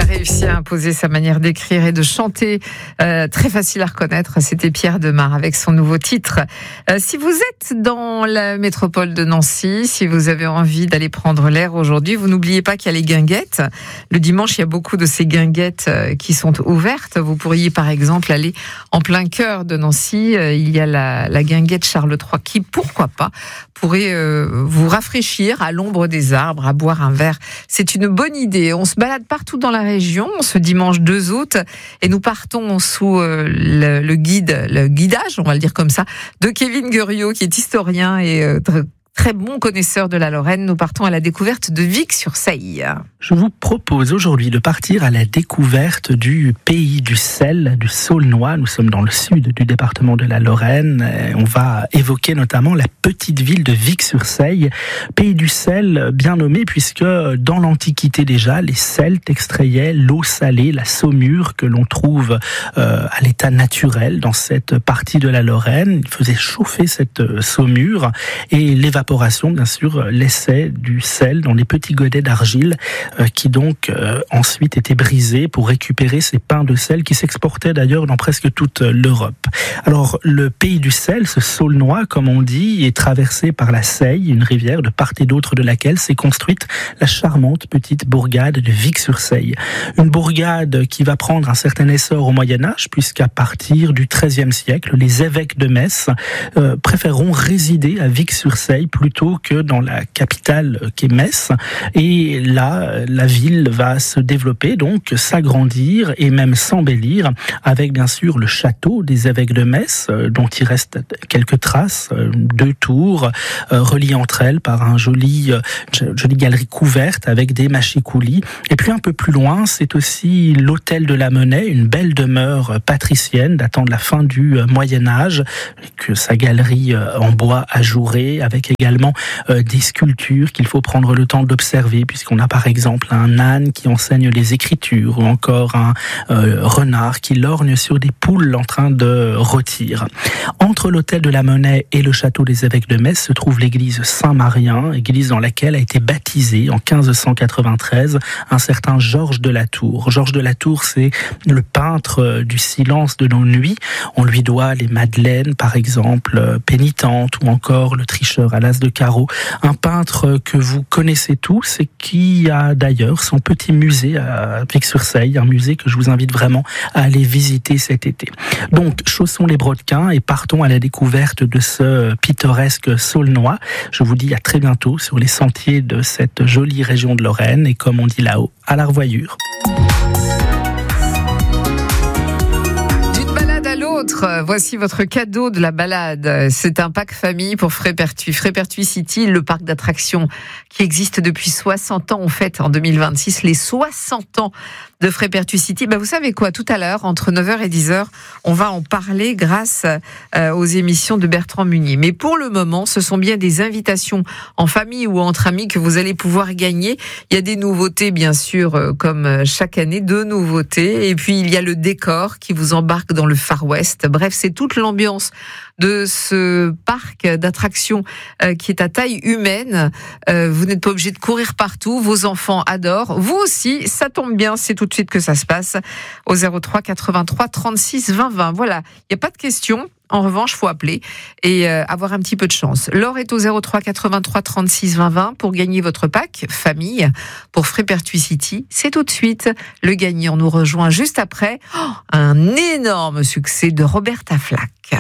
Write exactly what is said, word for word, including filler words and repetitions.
a réussi à imposer sa manière d'écrire et de chanter, euh, très facile à reconnaître. C'était Pierre Demar avec son nouveau titre. Euh, si vous êtes dans la métropole de Nancy, si vous avez envie d'aller prendre l'air aujourd'hui, vous n'oubliez pas qu'il y a les guinguettes. Le dimanche, il y a beaucoup de ces guinguettes euh, qui sont ouvertes. Vous pourriez par exemple aller en plein cœur de Nancy. Euh, il y a la, la guinguette Charles trois qui, pourquoi pas, pourrait euh, vous rafraîchir à l'ombre des arbres, à boire un verre. C'est une bonne idée. On se balade partout dans la région ce dimanche deux août et nous partons sous euh, le, le guide, le guidage, on va le dire comme ça, de Kevin Guriot qui est historien et euh, très, très bon connaisseur de la Lorraine. Nous partons à la découverte de Vic-sur-Seille. Je vous propose aujourd'hui de partir à la découverte du pays du sel, du Saulnois. Nous sommes dans le sud du département de la Lorraine. On va évoquer notamment la petite ville de Vic-sur-Seille. Pays du sel bien nommé puisque dans l'Antiquité déjà, les Celtes extrayaient l'eau salée, la saumure que l'on trouve euh, à l'état naturel dans cette partie de la Lorraine. Ils faisaient chauffer cette saumure et l'évaporation, bien sûr, laissait du sel dans les petits godets d'argile qui donc euh, ensuite étaient brisés pour récupérer ces pains de sel qui s'exportaient d'ailleurs dans presque toute l'Europe. Alors le pays du sel, ce Saulnois comme on dit, est traversé par la Seille, une rivière de part et d'autre de laquelle s'est construite la charmante petite bourgade de Vic-sur-Seille. Une bourgade qui va prendre un certain essor au Moyen-Âge puisqu'à partir du treizième siècle, les évêques de Metz euh, préféreront résider à Vic-sur-Seille plutôt que dans la capitale qu'est Metz. Et là, la ville va se développer, donc s'agrandir et même s'embellir avec bien sûr le château des évêques de Metz, dont il reste quelques traces, deux tours euh, reliées entre elles par un joli, euh, jolie galerie couverte avec des machicoulis. Et puis un peu plus loin, c'est aussi l'hôtel de la Monnaie, une belle demeure patricienne datant de la fin du Moyen-Âge, avec sa galerie en bois ajouré, avec également euh, des sculptures qu'il faut prendre le temps d'observer, puisqu'on a par exemple un âne qui enseigne les écritures ou encore un euh, renard qui lorgne sur des poules en train de rôtir. Entre l'hôtel de la Monnaie et le château des évêques de Metz se trouve l'église Saint-Marien, église dans laquelle a été baptisé en quinze cent quatre-vingt-treize un certain Georges de la Tour. Georges de la Tour, c'est le peintre du silence de nos nuits. On lui doit les Madeleines, par exemple, pénitentes ou encore le tricheur à l'as de carreau. Un peintre que vous connaissez tous et qui a d'ailleurs son petit musée à Vic-sur-Seille, un musée que je vous invite vraiment à aller visiter cet été. Donc, chaussons les brodequins et partons à la découverte de ce pittoresque Saulnois. Je vous dis à très bientôt sur les sentiers de cette jolie région de Lorraine et comme on dit là-haut, à la revoyure. Voici votre cadeau de la balade. C'est un pack famille pour Frépertuis. Frépertuis City, le parc d'attractions qui existe depuis soixante ans. On fête en deux mille vingt-six les soixante ans de Frépertuis City. Ben vous savez quoi, tout à l'heure, entre neuf heures et dix heures, on va en parler grâce euh, aux émissions de Bertrand Munier. Mais pour le moment, ce sont bien des invitations en famille ou entre amis que vous allez pouvoir gagner. Il y a des nouveautés, bien sûr, euh, comme chaque année, deux nouveautés. Et puis, il y a le décor qui vous embarque dans le Far West. Bref, c'est toute l'ambiance de ce parc d'attractions euh, qui est à taille humaine. Euh, vous n'êtes pas obligé de courir partout. Vos enfants adorent. Vous aussi, ça tombe bien. C'est tout de suite que ça se passe au zéro trois quatre-vingt-trois trente-six vingt vingt. Voilà, il n'y a pas de question. En revanche, faut appeler et euh, avoir un petit peu de chance. Laure est au zéro trois quatre-vingt-trois trente-six vingt vingt pour gagner votre pack famille pour Frépertuis City. C'est tout de suite. Le gagnant nous rejoint juste après. Oh, un énorme succès de Roberta Flack.